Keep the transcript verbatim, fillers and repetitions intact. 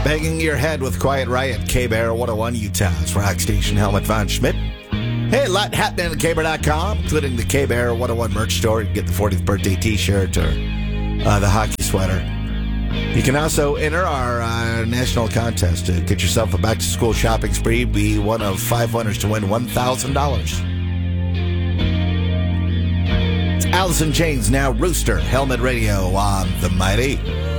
Banging your head with Quiet Riot, K-Bear one oh one Utah's rock station. Helmut Von Schmidt. Hey, a lot happening at K Bear dot com, including the K-Bear one oh one merch store. You can get the fortieth birthday t-shirt or uh, the hockey sweater. You can also enter our uh, national contest to get yourself a back-to-school shopping spree. Be one of five winners to win one thousand dollars. It's Alice in Chains, now Rooster, Helmet Radio on the Mighty.